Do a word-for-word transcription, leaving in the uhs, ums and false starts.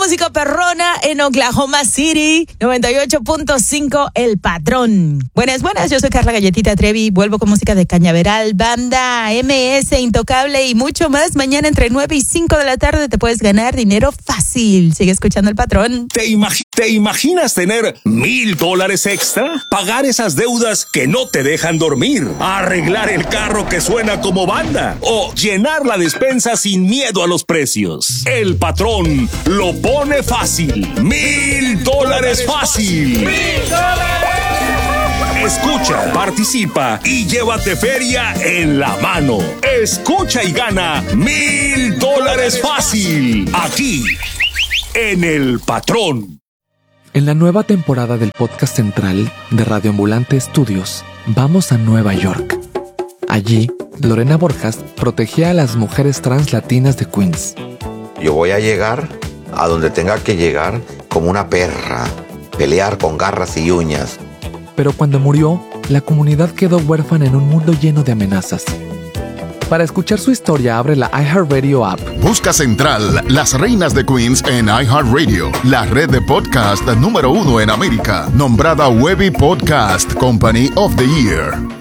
música perrona en Oklahoma City, noventa y ocho punto cinco El Patrón. Buenas, buenas, yo soy Carla Galletita Trevi, vuelvo con música de Cañaveral, banda, M S, Intocable y mucho más. Mañana entre nueve y cinco de la tarde te puedes ganar dinero fácil. Sigue escuchando El Patrón. ¿Te, imag- ¿Te imaginas tener mil dólares extra? Pagar esas deudas que no te dejan dormir, arreglar el carro que suena como banda o llenar la despensa sin miedo a los precios. El Patrón lo pone fácil. Mil dólares fácil. ¡Mil dólares! Escucha, participa y llévate feria en la mano. Escucha y gana mil dólares fácil. Aquí, en El Patrón. En la nueva temporada del podcast central de Radio Ambulante Estudios, vamos a Nueva York. Allí, Lorena Borjas protegía a las mujeres trans latinas de Queens. Yo voy a llegar a donde tenga que llegar como una perra, pelear con garras y uñas. Pero cuando murió, la comunidad quedó huérfana en un mundo lleno de amenazas. Para escuchar su historia, abre la iHeartRadio app. Busca Central, Las Reinas de Queens en iHeartRadio, la red de podcast número uno en América, nombrada Webby Podcast Company of the Year.